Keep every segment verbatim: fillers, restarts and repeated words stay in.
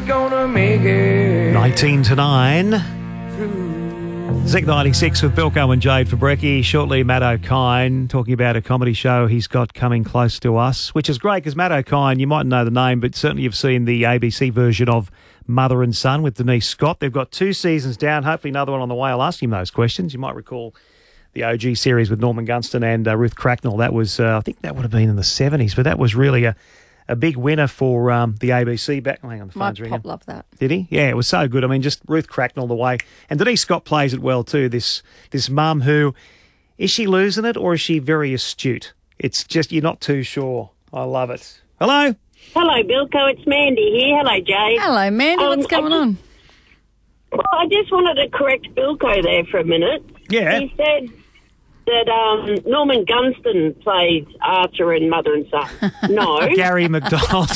gonna make it. nineteen to nine. Zinc ninety-six with Bilko and Jade for brekkie. Shortly, Matt O'Kine talking about a comedy show he's got coming close to us, which is great because Matt O'Kine, you might know the name, but certainly you've seen the A B C version of Mother and Son with Denise Scott. They've got two seasons down, hopefully another one on the way. I'll ask him those questions. You might recall the O G series with Norman Gunston and uh, Ruth Cracknell. That was, uh, I think that would have been in the seventies, but that was really a A big winner for um, the A B C back. Hang on, the phone's ringing. My pop loved that. Did he? Yeah, it was so good. I mean, just Ruth Cracknell the way. And Denise Scott plays it well too, this this mum who, is she losing it or is she very astute? It's just, you're not too sure. I love it. Hello? Hello, Bilko. It's Mandy here. Hello, Jade. Hello, Mandy. Um, What's going I on? Well, I just wanted to correct Bilko there for a minute. Yeah. He said that um, Norman Gunston played Arthur in Mother and Son. No. Gary McDonald.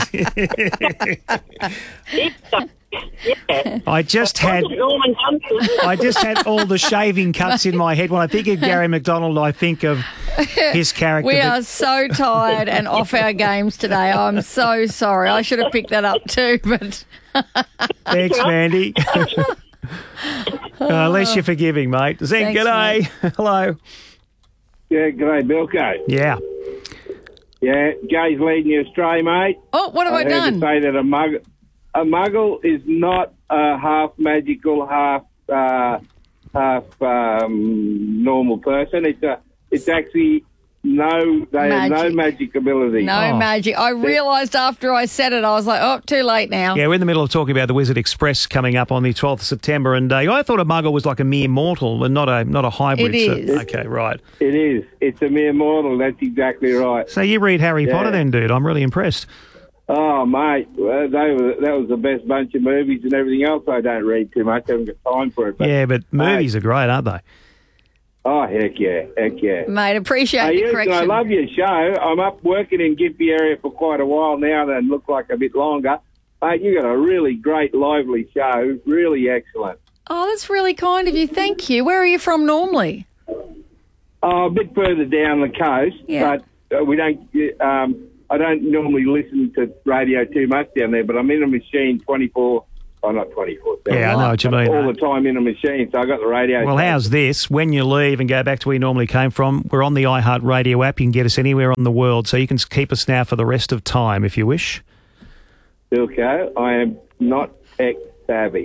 Yeah. I just had Wasn't Norman Gunston. I just had all the shaving cuts in my head. When I think of Gary McDonald, I think of his character. We but- are so tired and off our games today. I'm so sorry. I should have picked that up too, but Thanks, Mandy. uh, at least you're forgiving, mate. Zinc, Thanks, g'day. Hello. Yeah, g'day, Bilko. Yeah. Yeah, Jay's leading you astray, mate. oh, what have I, I heard done? to say that a muggle, a muggle is not a half magical, half uh, half um, normal person. It's a, it's actually no, they have no Magic. magic ability. No Oh. magic. I realised after I said it, I was like, oh, too late now. Yeah, we're in the middle of talking about the Wizard Express coming up on the twelfth of September, and uh, I thought a muggle was like a mere mortal and not a not a hybrid. It so- is. okay, right. It is. It's a mere mortal. That's exactly right. So you read Harry Yeah. Potter then, dude? I'm really impressed. Oh, mate, well, they were, that was the best bunch of movies and everything else. I don't read too much. I haven't got time for it. But, Yeah, but movies are great, aren't they? Oh, heck yeah. Heck yeah. Mate, appreciate Hey, the yes, correction. I love your show. I'm up working in Gympie area for quite a while now and look like a bit longer. Mate, you got a really great, lively show. Really excellent. Oh, that's really kind of you. Thank you. Where are you from normally? Oh, a bit further down the coast, Yeah. but uh, we don't. Um, I don't normally listen to radio too much down there, but I'm in a machine twenty-four. Oh, not twenty-four. Yeah, I know what you mean. All mate. the time in a machine, so I got the radio. Well, station. how's this? When you leave and go back to where you normally came from, we're on the iHeartRadio app. You can get us anywhere on the world, so you can keep us now for the rest of time if you wish. Bilko, I am not tech savvy.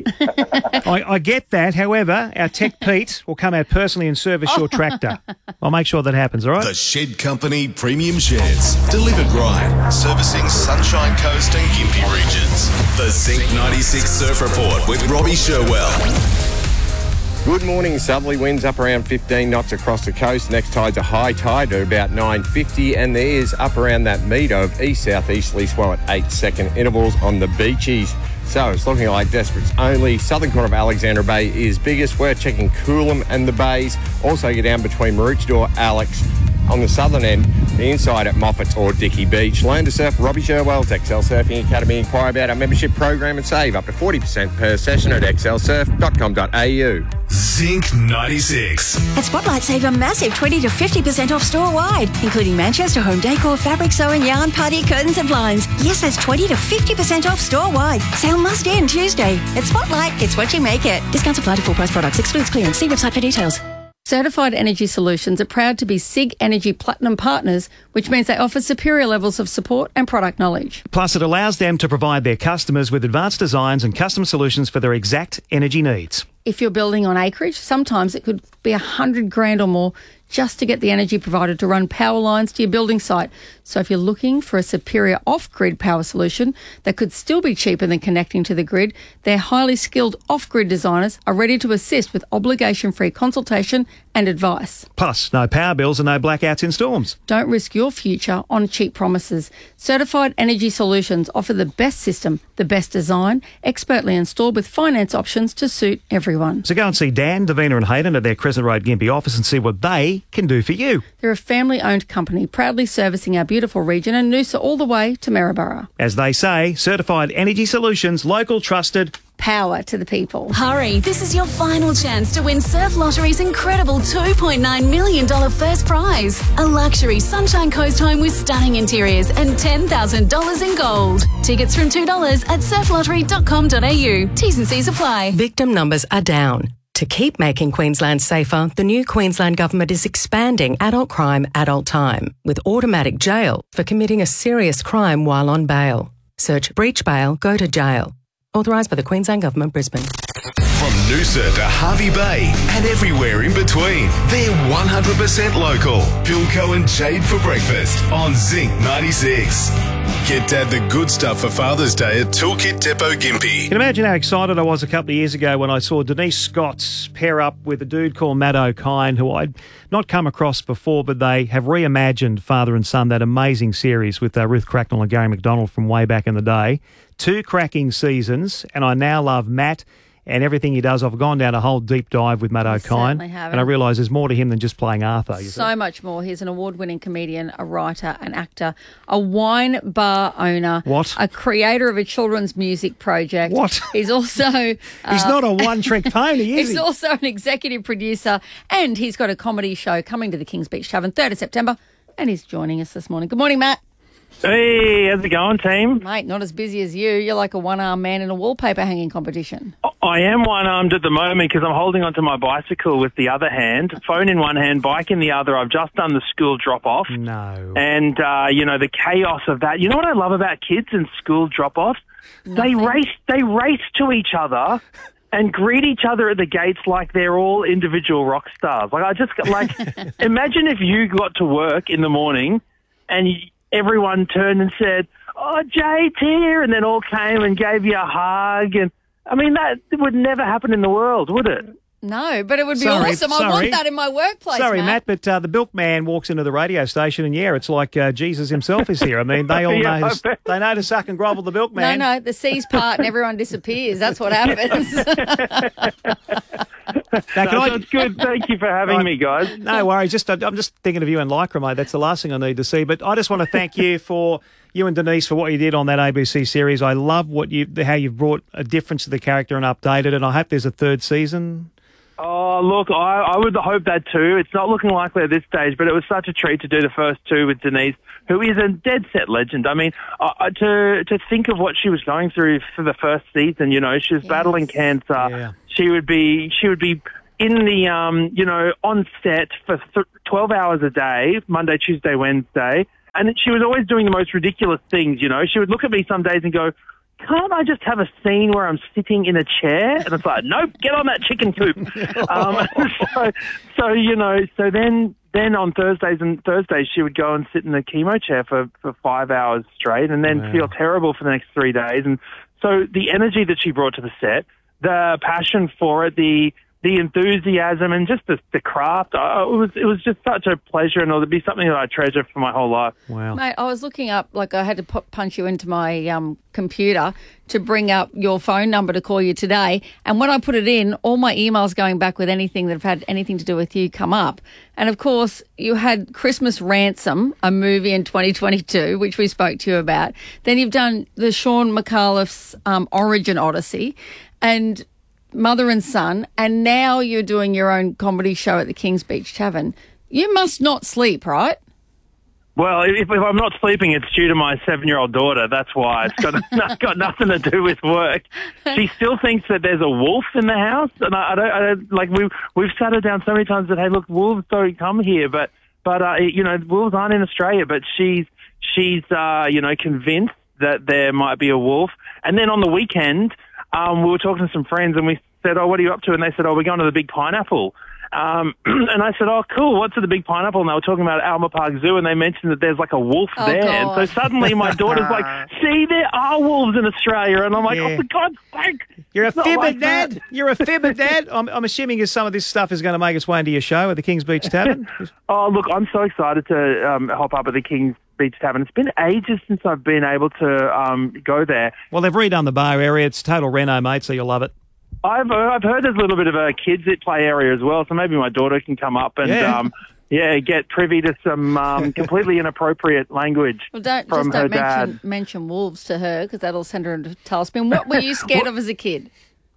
I, I get that. However, our tech Pete will come out personally and service your tractor. I'll make sure that happens, all right? The Shed Company Premium Sheds. Delivered right. Servicing Sunshine Coast and Gympie regions. The Zinc ninety-six Surf Report with Robbie Sherwell. Good morning. Southerly winds up around fifteen knots across the coast. Next tide's a high tide at about nine fifty, and there is up around that meter of east-south-easterly swell at eight second intervals on the beaches. So it's looking like Desperate's only. Southern corner of Alexandra Bay is biggest. We're checking Coolum and the bays. Also get down between Maroochydore, Alex. On the southern end, the inside at Moffat's or Dickey Beach. Learn to surf. Robbie Sherwell's X L Surfing Academy. Inquire about our membership program and save up to forty percent per session at x l surf dot com dot a u. Zinc ninety-six. At Spotlight, save a massive twenty to fifty percent off store-wide, including Manchester home decor, fabric sewing, yarn, party, curtains and blinds. Yes, that's twenty to fifty percent off store-wide. Sale must end Tuesday. At Spotlight, it's what you make it. Discounts apply to full-price products. Excludes clearance. See website for details. Certified Energy Solutions are proud to be SIG Energy Platinum partners, which means they offer superior levels of support and product knowledge. Plus, it allows them to provide their customers with advanced designs and custom solutions for their exact energy needs. If you're building on acreage, sometimes it could be a hundred grand or more just to get the energy provider to run power lines to your building site. So if you're looking for a superior off-grid power solution that could still be cheaper than connecting to the grid, their highly skilled off-grid designers are ready to assist with obligation-free consultation and advice. Plus, no power bills and no blackouts in storms. Don't risk your future on cheap promises. Certified Energy Solutions offer the best system, the best design, expertly installed with finance options to suit everyone. So go and see Dan, Davina and Hayden at their Crescent Road Gympie office and see what they can do for you. They're a family-owned company proudly servicing our beautiful region and Noosa all the way to Maryborough. As they say, Certified Energy Solutions, local, trusted, power to the people. Hurry, this is your final chance to win Surf Lottery's incredible two point nine million dollars first prize. A luxury Sunshine Coast home with stunning interiors and ten thousand dollars in gold. Tickets from two dollars at surf lottery dot com dot a u. T's and C's apply. Victim numbers are down. To keep making Queensland safer, the new Queensland Government is expanding adult crime, adult time, with automatic jail for committing a serious crime while on bail. Search breach bail, go to jail. Authorised by the Queensland Government, Brisbane. From Noosa to Harvey Bay and everywhere in between, they're one hundred percent local. Bilko and Jade for breakfast on Zinc ninety-six. Get Dad the good stuff for Father's Day at Toolkit Depot Gympie. You can imagine how excited I was a couple of years ago when I saw Denise Scott's pair up with a dude called Matt O'Kine, who I'd not come across before, but they have reimagined Father and Son, that amazing series with uh, Ruth Cracknell and Gary McDonald from way back in the day. Two cracking seasons, and I now love Matt and everything he does. I've gone down a whole deep dive with Matt You O'Kine, certainly have. and I realise there's more to him than just playing Arthur. You So see. much more. He's an award-winning comedian, a writer, an actor, a wine bar owner. What? A creator of a children's music project. What? He's also... He's uh, not a one-trick pony, is He's he? also an executive producer, and he's got a comedy show coming to the Kings Beach Tavern, third of September, and he's joining us this morning. Good morning, Matt. Hey, how's it going, team? Mate, not as busy as you. You're like a one-armed man in a wallpaper hanging competition. I am one-armed at the moment because I'm holding onto my bicycle with the other hand, phone in one hand, bike in the other. I've just done the school drop-off. No. And, uh, you know, the chaos of that. You know what I love about kids and school drop-offs? They race, they race to each other and greet each other at the gates like they're all individual rock stars. Like, I just, like, imagine if you got to work in the morning and you, everyone turned and said, "Oh, Jade's here," and then all came and gave you a hug. And I mean, that would never happen in the world, would it? No, but it would be Sorry, awesome. I sorry. want that in my workplace, Sorry, Matt. Matt, but uh, the milkman walks into the radio station, and yeah, it's like uh, Jesus himself is here. I mean, they all Yeah, know I to, bet. they know to suck and grovel the No, milkman. no, the seas part and everyone disappears. That's what happens. Now, can No, I- that's good. Thank you for having me, guys. No worries. Just I'm just thinking of you in Lycra, mate. That's the last thing I need to see. But I just want to thank you for you and Denise for what you did on that A B C series. I love what you how you've brought a difference to the character and updated it. And I hope there's a third season. Oh, look, I, I would hope that too. It's not looking likely at this stage, but it was such a treat to do the first two with Denise, who is a dead set legend. I mean, uh, to to think of what she was going through for the first season, you know, she was Yes. battling cancer. Yeah. She would be she would be in the um, you know, on set for th- twelve hours a day, Monday, Tuesday, Wednesday, and she was always doing the most ridiculous things. You know, she would look at me some days and go, "Can't I just have a scene where I'm sitting in a chair?" And it's like, "Nope, get on that chicken coop." um, so, so you know, so then, then on Thursdays and Thursdays, she would go and sit in the chemo chair for, for five hours straight, and then Wow. feel terrible for the next three days. And so, the energy that she brought to the set, the passion for it, the the enthusiasm, and just the, the craft, uh, it was it was just such a pleasure, and it'll be something that I treasure for my whole life. Wow. Mate, I was looking up, like I had to pu- punch you into my um, computer to bring up your phone number to call you today. And when I put it in, all my emails going back with anything that have had anything to do with you come up. And of course, you had Christmas Ransom, a movie in twenty twenty-two, which we spoke to you about. Then you've done the Sean McAuliffe's um, Origin Odyssey and Mother and Son, and now you're doing your own comedy show at the Kings Beach Tavern. You must not sleep, right? Well, if, if I'm not sleeping, it's due to my seven-year-old daughter. That's why. It's got, it's got nothing to do with work. She still thinks that there's a wolf in the house, and I, I don't, I don't like we've we've sat her down so many times that, hey, look, wolves don't come here, but but uh, you know, wolves aren't in Australia. But she's she's uh, you know, convinced that there might be a wolf. And then on the weekend, um, we were talking to some friends, and we said, "Oh, what are you up to?" And they said, "Oh, we're going to the Big Pineapple." Um, and I said, "Oh, cool. What's at the Big Pineapple?" And they were talking about Alma Park Zoo, and they mentioned that there's like a wolf Oh, there. God. And so suddenly my daughter's like, "See, there are wolves in Australia." And I'm like, Yeah. "Oh, for God's sake. You're a it's not fibber, like that." Dad. You're a fibber, Dad. I'm, I'm assuming as some of this stuff is going to make its way into your show at the Kings Beach Tavern. Oh, look, I'm so excited to um, hop up at the Kings Beach Tavern. It's been ages since I've been able to um, go there. Well, they've redone the bar area. It's total reno, mate, so you'll love it. I've uh, I've heard there's a little bit of a kids that play area as well, so maybe my daughter can come up and Yeah. um, yeah, get privy to some um, completely inappropriate language Well, don't from just her don't mention, dad. mention wolves to her because that'll send her into tailspin. What were you scared of as a kid?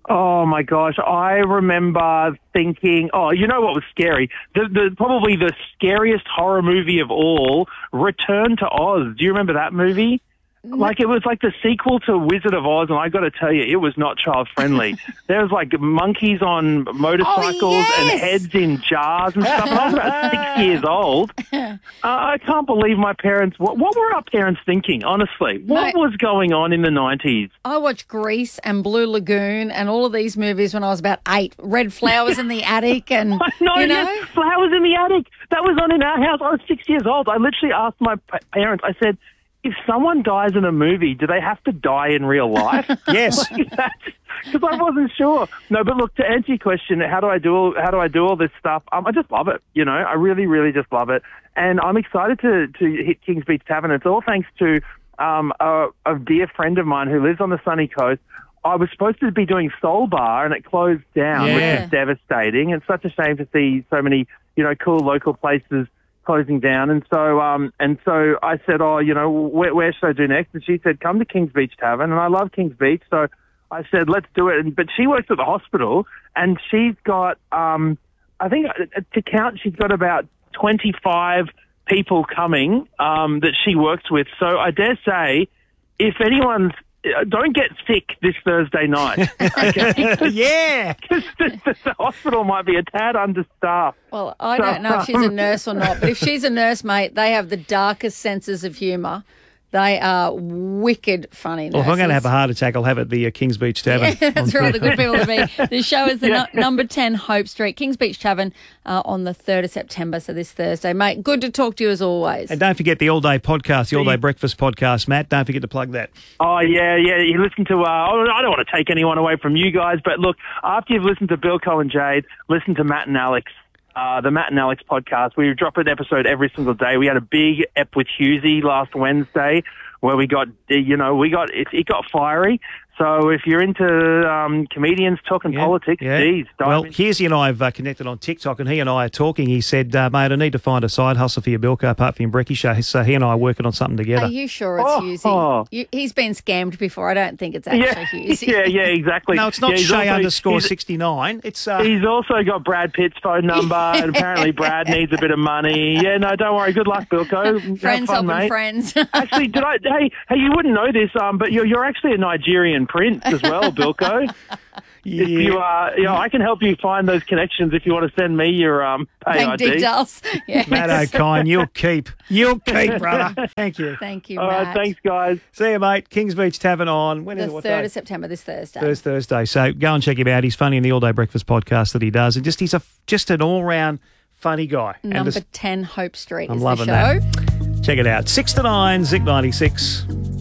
Oh my gosh, I remember thinking, oh, you know what was scary? The, the probably the scariest horror movie of all, Return to Oz. Do you remember that movie? Like, it was like the sequel to Wizard of Oz, and I got to tell you, it was not child-friendly. There was, like, monkeys on motorcycles Oh, yes! and heads in jars and stuff. I was about six years old. Uh, I can't believe my parents... What, what were our parents thinking, honestly? What Mate. was going on in the nineties? I watched Grease and Blue Lagoon and all of these movies when I was about eight. Red Flowers in the Attic and, No, you know. yes, Flowers in the Attic. That was on in our house. I was six years old. I literally asked my pa- parents, I said... If someone dies in a movie, do they have to die in real life? Yes. Because I wasn't sure. No, but look, to answer your question, how do I do all, how do I do all this stuff? Um, I just love it. You know, I really, really just love it, and I'm excited to to hit Kings Beach Tavern. It's all thanks to um, a, a dear friend of mine who lives on the sunny coast. I was supposed to be doing Soul Bar, and it closed down, Yeah. which is devastating. It's such a shame to see so many, you know, cool local places closing down, and so um and so I said, oh, you know, where, where should I do next? And she said, come to Kings Beach Tavern, and I love Kings Beach, so I said, let's do it. And, but she works at the hospital, and she's got um I think uh, to count, she's got about twenty-five people coming um that she works with. So I dare say, if anyone's uh, don't get sick this Thursday night, okay? Yeah. Because the, the hospital might be a tad understaffed. Well, I don't know if she's a nurse or not, but if she's a nurse, mate, they have the darkest senses of humour. They are wicked funny nurses. Well, if I'm going to have a heart attack, I'll have it at the uh, Kings Beach Tavern. Yeah, that's right, the good people to be. The show is the Yeah. nu- number ten Hope Street, Kings Beach Tavern, uh, on the third of September, so this Thursday. Mate, good to talk to you as always. And don't forget the All Day Podcast, the All Day Breakfast Podcast, Matt. Don't forget to plug that. Oh, yeah, yeah. You listen to, uh, I don't want to take anyone away from you guys, but look, after you've listened to Bilko and Jade, listen to Matt and Alex, uh, the Matt and Alex podcast. We drop an episode every single day. We had a big ep with Husey last Wednesday where we got, you know, we got, it, it got fiery. So if you're into um, comedians talking Yeah, politics, yeah. geez, dive Well, in. Husey and I have uh, connected on TikTok, and he and I are talking. He said, uh, mate, I need to find a side hustle for your Bilko apart from your Brekkie show. So he and I are working on something together. Are you sure it's Oh. Husey? You, he's been scammed before. I don't think it's actually Yeah, Husey. yeah, yeah, exactly. No, it's not Yeah, he's Shay also- underscore he's- sixty-nine. It's uh, He's also got Brad Pitt's phone number, and apparently Brad needs a bit of money. Yeah, no, don't worry. Good luck, Bilko. Have Friends fun, helping mate. friends. Actually, did I? Hey, hey, you wouldn't know this, um, but you're you're actually a Nigerian prince as well, Bilko. yeah. If you uh, you know, I can help you find those connections if you want to send me your um pay Bank I D. details. Yes. Matt O'Kine, you'll keep. You'll keep, brother. Thank you. Thank you, All Matt. right, thanks, guys. See you, mate. Kings Beach Tavern on. When is The it? What third day? of September, this Thursday. Thursday, Thursday. So go and check him out. He's funny in the All Day Breakfast podcast that he does, and just he's a just an all round funny guy. And Number just- ten Hope Street I'm is loving the show. that. Check it out. Six to nine, Zinc ninety-six.